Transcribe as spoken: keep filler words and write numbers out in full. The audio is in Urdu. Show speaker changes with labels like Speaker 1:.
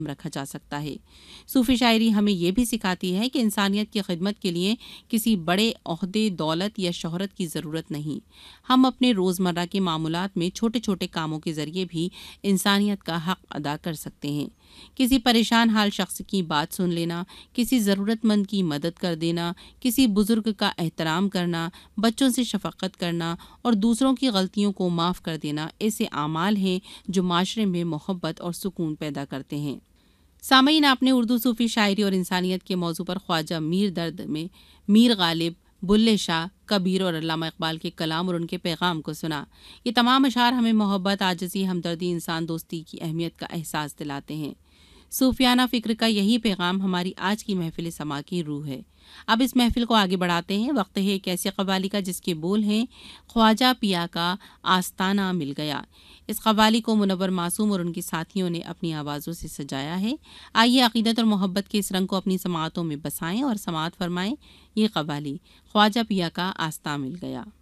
Speaker 1: رکھا جا سکتا ہے۔ صوفی شاعری ہمیں یہ بھی سکھاتی ہے کہ انسانیت کی خدمت کے لیے کسی بڑے عہدے، دولت یا شہرت کی ضرورت نہیں۔ ہم اپنے روزمرہ کے معمولات میں چھوٹے چھوٹے کاموں کے ذریعے بھی انسانیت کا حق ادا کر سکتے ہیں۔ کسی پریشان حال شخص کی بات سن لینا، کسی ضرورت مند کی مدد کر دینا، کسی بزرگ کا احترام کرنا، بچوں سے شفقت کرنا اور دوسروں کی غلطیوں کو معاف کر دینا ایسے اعمال ہیں جو معاشرے میں محبت اور سکون پیدا کرتے ہیں۔ سامعین، آپ نے اردو صوفی شاعری اور انسانیت کے موضوع پر خواجہ میر درد میں میر غالب، بلے شاہ، کبیر اور علامہ اقبال کے کلام اور ان کے پیغام کو سنا۔ یہ تمام اشعار ہمیں محبت، عاجزی، ہمدردی، انسان دوستی کی اہمیت کا احساس دلاتے ہیں۔ صوفیانہ فکر کا یہی پیغام ہماری آج کی محفل سما کی روح ہے۔ اب اس محفل کو آگے بڑھاتے ہیں۔ وقت ہے ایک ایسے قوالی کا جس کے بول ہیں خواجہ پیا کا آستانہ مل گیا۔ اس قوالی کو منور معصوم اور ان کے ساتھیوں نے اپنی آوازوں سے سجایا ہے۔ آئیے عقیدت اور محبت کے اس رنگ کو اپنی سماعتوں میں بسائیں اور سماعت فرمائیں۔ یہ قوالی خواجہ پیا کا آستانہ مل گیا۔